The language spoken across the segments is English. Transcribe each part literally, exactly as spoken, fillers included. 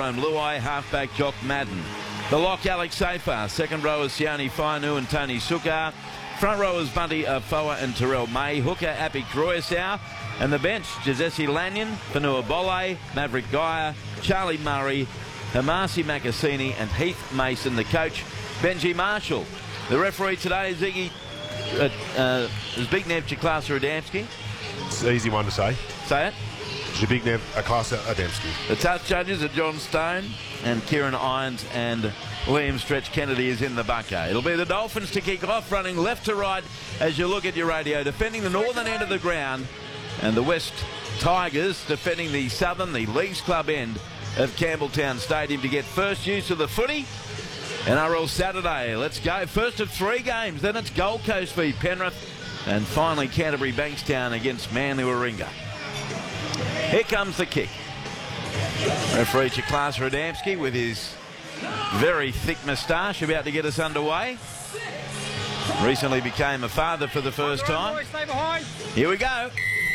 Jerome Luai, halfback Jock Madden. The lock, Alex Safar. Second row is Sione Fainu and Tony Sukar. Front row is Bunty Afoa and Terrell May. Hooker, Appy Croyasau. And the bench, Jazesi Lanyon, Fanua Bolle, Maverick Geyer, Charlie Murray, Hamasi Makasini and Heath Mason. The coach, Benji Marshall. The referee today is Iggy uh, uh, Zbigniew Chiklas-Radamski. It's an easy one to say. Say it. Zbigniew Chiklas-Radamski. The touch judges are John Stone and Kieran Irons, and Liam Stretch Kennedy is in the bunker. It'll be the Dolphins to kick off, running left to right as you look at your radio, defending the northern end of the ground, and the West Tigers defending the southern, the Leagues Club end of Campbelltown Stadium to get first use of the footy. N R L Saturday, let's go. First of three games, then it's Gold Coast v Penrith, and finally Canterbury Bankstown against Manly Warringah. Here comes the kick. Referee Chiklas-Radamski with his very thick moustache about to get us underway. Recently became a father for the first time. Here we go.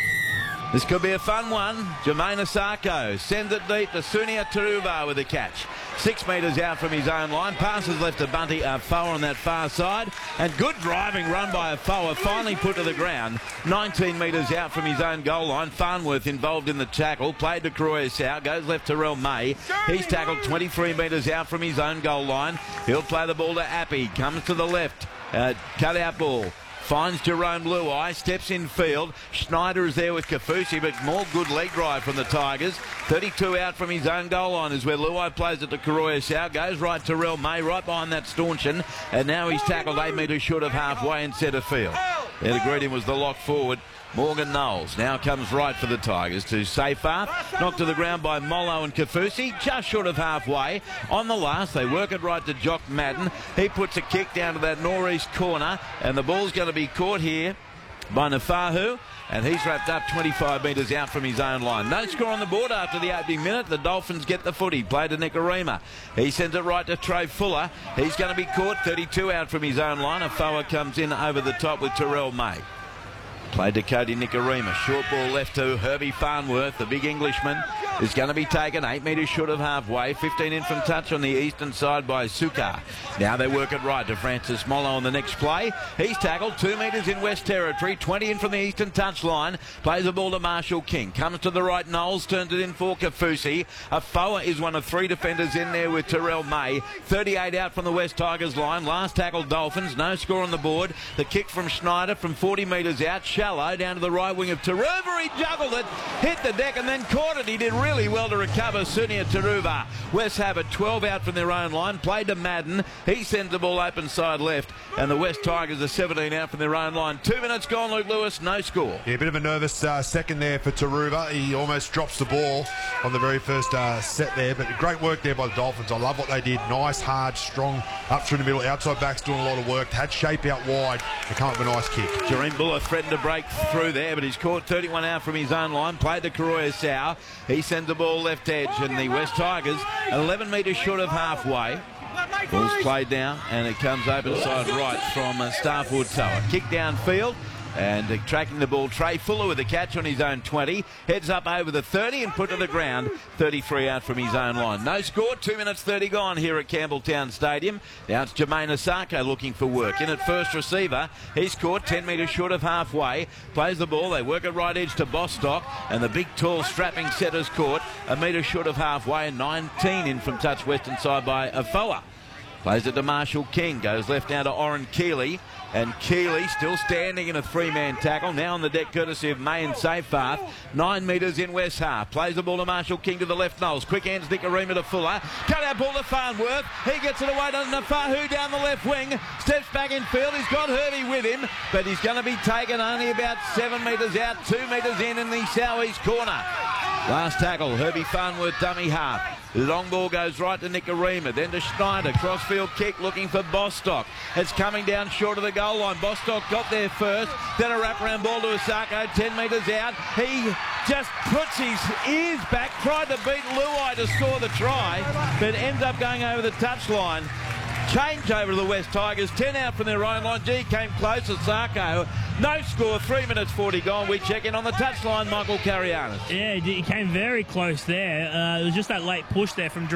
This could be a fun one. Jermaine Asako sends it deep to Sunia Taruva with a catch. Six metres out from his own line. Passes left to Bunty Afoa on that far side. And good driving run by Afoa. Finally put to the ground. nineteen metres out from his own goal line. Farnworth involved in the tackle. Played to Croyasau. Goes left to Terrell May. He's tackled twenty-three metres out from his own goal line. He'll play the ball to Appy. Comes to the left. Uh, cut out ball. Finds Jerome Luai, steps in field. Schneider is there with Kafusi, but more good leg drive from the Tigers. thirty-two out from his own goal line is where Luai plays it to Croyasau. Goes right to Terrell May, right behind that Staunton. And now he's tackled eight metres short of halfway in centre field. There to greet him was the lock forward, Morgan Knowles. Now comes right for the Tigers to Safar. Knocked to the ground by Molo and Kafusi, just short of halfway. On the last, they work it right to Jock Madden. He puts a kick down to that northeast corner, and the ball's going to be caught here by Nafahu, and he's wrapped up twenty-five metres out from his own line. No score on the board after the opening minute. The Dolphins get the footy. Play to Nicarima. He sends it right to Trey Fuller. He's going to be caught. thirty-two out from his own line. Afoa comes in over the top with Terrell May. Played to Cody Nicarima. Short ball left to Herbie Farnworth. The big Englishman is going to be taken eight metres short of halfway. fifteen in from touch on the eastern side by Sukar. Now they work it right to Francis Molo on the next play. He's tackled two metres in West Territory. twenty in from the eastern touch line. Plays the ball to Marshall King. Comes to the right. Knowles turns it in for Kafusi. Afoa is one of three defenders in there with Terrell May. thirty-eight out from the West Tigers line. Last tackle Dolphins. No score on the board. The kick from Schneider from forty metres out. Shallow down to the right wing of Taruva. He juggled it, hit the deck and then caught it. He did really well to recover. Sunia Taruva. West have it twelve out from their own line. Played to Madden. He sends the ball open side left, and the West Tigers are seventeen out from their own line. Two minutes gone, Luke Lewis. No score. Yeah, a bit of a nervous uh, second there for Taruva. He almost drops the ball on the very first uh, set there, but great work there by the Dolphins. I love what they did. Nice, hard, strong, up through the middle. Outside backs doing a lot of work. Had shape out wide. They come up with a nice kick. Jareen Buller threatened to break through there, but he's caught thirty-one out from his own line. Played to Croyasau. He sends the ball left edge, and the West Tigers eleven metres short of halfway. Ball's played down, and it comes open side right from uh, Starford Tower. Kick downfield, and uh, tracking the ball, Trey Fuller with a catch on his own twenty. Heads up over the thirty and put to the ground. thirty-three out from his own line. No score, two minutes thirty gone here at Campbelltown Stadium. Now it's Jermaine Asako looking for work. In at first receiver, he's caught ten metres short of halfway. Plays the ball, they work it right edge to Bostock, and the big tall strapping setter's caught a metre short of halfway, and nineteen in from touch western side by Afoa. Plays it to Marshall King, goes left now to Oren Keeley, and Keeley still standing in a three-man tackle, now on the deck courtesy of May and Safar. Nine metres in West half. Plays the ball to Marshall King to the left Knowles. Quick hands Nicarima to Fuller. Cut out ball to Farnworth. He gets it away to Nafahu down the left wing. Steps back in field. He's got Herbie with him, but he's going to be taken only about seven metres out, two metres in in the southeast corner. Last tackle, Herbie Farnworth, dummy half. Long ball goes right to Nicarima, then to Schneider. Crossfield kick looking for Bostock. It's coming down short of the goal line. Bostock got there first. Then a wraparound ball to Asako, ten metres out. He just puts his ears back, tried to beat Luai to score the try, but ends up going over the touchline. Change over to the West Tigers, ten out from their own line. G came close, Asako. No score, three minutes forty gone. We check in on the touchline, Michael Carianis. Yeah, he came very close there. Uh, it was just that late push there from